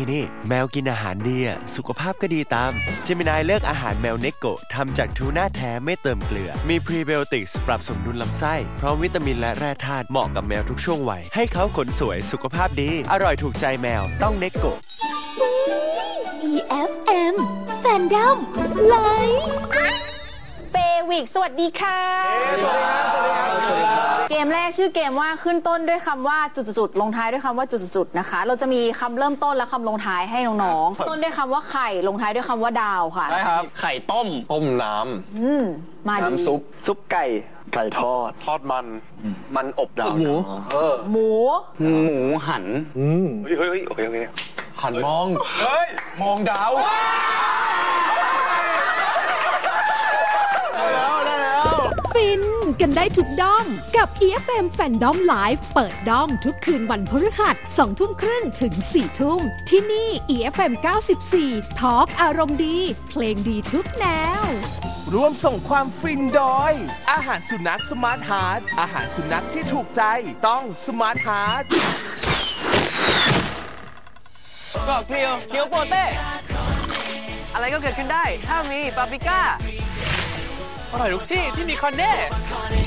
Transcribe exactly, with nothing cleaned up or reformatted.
นี่แมวกินอาหารดีสุขภาพก็ดีตามเจมินายเลือกอาหารแมวเนโกะทำจากทูน่าแท้ไม่เติมเกลือมีพรีไบโอติกส์ปรับสมดุลลำไส้พร้อมวิตามินและแร่ธาตุเหมาะกับแมวทุกช่วงวัยให้เขาขนสวยสุขภาพดีอร่อยถูกใจแมวต้องเนโกะอี เอฟ เอ็ม Fandom Live เปวิกสวัสดีค่ะเกมแรกชื่อเกมว่าขึ้นต้นด้วยคำว่าจุดๆลงท้ายด้วยคำว่าจุดๆนะคะเราจะมีคำเริ่มต้นและคำลงท้ายให้น้องๆต้นด้วยคำว่าไข่ลงท้ายด้วยคำว่าดาวค่ะได้ครับไข่ต้มต้มน้ำอืมมาดีน้ำซุปซุปไก่ไก่ทอดทอดมันมันอบดาวหมูเออหมูหมูหันอืมเฮ้ยเฮ้ยโอเคโอเคหันมองเฮ้ยมองดาวฟินกันได้ทุกด้อมกับ อี เอฟ เอ็ม Fandom Live เปิดด้อมทุกคืนวันพฤหัสสองทุ่มครึ่งถึงสี่ทุ่มที่นี่ อี เอฟ เอ็ม เก้าสิบสี่ทอล์กอารมณ์ดีเพลงดีทุกแนวร่วมส่งความฟินโดยอาหารสุนัขสมาร์ทฮาร์ทอาหารสุนัขที่ถูกใจต้องสมาร์ทฮาร์ทกรอบเกลียวเกี๊ยวโปเต้อะไรก็เกิดขึ้นได้ถ้ามีปาปริก้าอร่อยทุกที่ที่มีคอนเน่